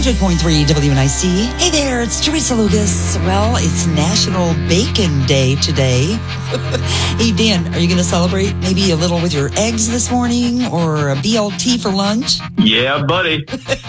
100.3 WNIC. Hey there, it's Teresa Lucas. Well, it's National Bacon Day today. Hey, Dan, are you going to celebrate maybe a little with your eggs this morning or a BLT for lunch? Yeah, buddy.